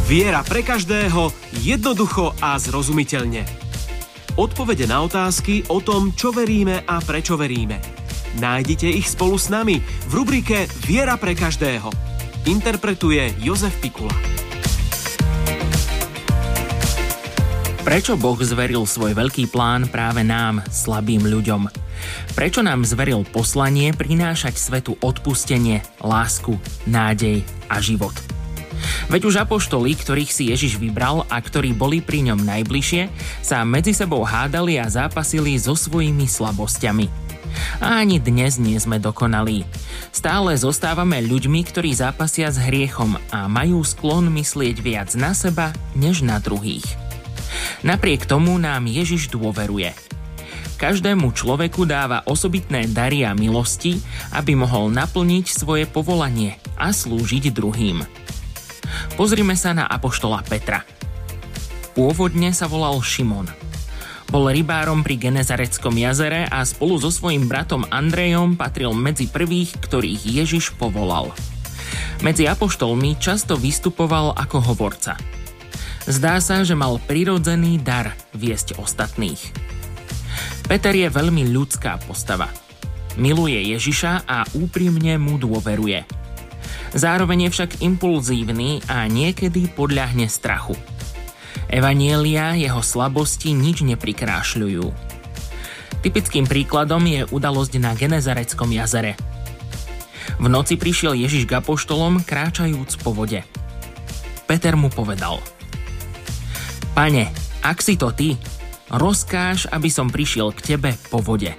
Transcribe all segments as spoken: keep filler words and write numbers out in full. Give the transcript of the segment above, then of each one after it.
Viera pre každého, jednoducho a zrozumiteľne. Odpovede na otázky o tom, čo veríme a prečo veríme. Nájdite ich spolu s nami v rubrike Viera pre každého. Interpretuje Jozef Pikula. Prečo Boh zveril svoj veľký plán práve nám, slabým ľuďom? Prečo nám zveril poslanie prinášať svetu odpustenie, lásku, nádej a život? Veď už apoštoli, ktorých si Ježiš vybral a ktorí boli pri ňom najbližšie, sa medzi sebou hádali a zápasili so svojimi slabosťami. A ani dnes nie sme dokonalí. Stále zostávame ľuďmi, ktorí zápasia s hriechom a majú sklon myslieť viac na seba, než na druhých. Napriek tomu nám Ježiš dôveruje. Každému človeku dáva osobitné dary a milosti, aby mohol naplniť svoje povolanie a slúžiť druhým. Pozrime sa na apoštola Petra. Pôvodne sa volal Šimon. Bol rybárom pri Genezareckom jazere a spolu so svojím bratom Andrejom patril medzi prvých, ktorých Ježiš povolal. Medzi apoštolmi často vystupoval ako hovorca. Zdá sa, že mal prirodzený dar viesť ostatných. Peter je veľmi ľudská postava. Miluje Ježiša a úprimne mu dôveruje. Zároveň je však impulzívny a niekedy podľahne strachu. Evanjelia jeho slabosti nič neprikrášľujú. Typickým príkladom je udalosť na Genezareckom jazere. V noci prišiel Ježiš k apoštolom, kráčajúc po vode. Peter mu povedal: Pane, ak si to ty, rozkáž, aby som prišiel k tebe po vode.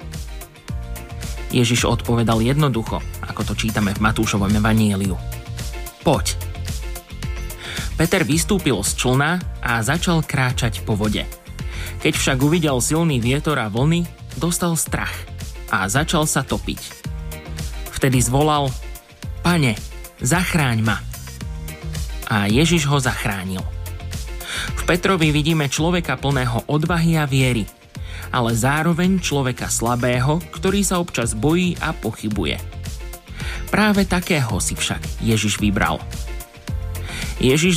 Ježiš odpovedal jednoducho, ako to čítame v Matúšovom evanjeliu: Poď. Peter vystúpil z člna a začal kráčať po vode. Keď však uvidel silný vietor a vlny, dostal strach a začal sa topiť. Vtedy zvolal: Pane, zachráň ma. A Ježiš ho zachránil. V Petrovi vidíme človeka plného odvahy a viery, ale zároveň človeka slabého, ktorý sa občas bojí a pochybuje. Práve takého si však Ježiš vybral. Ježiš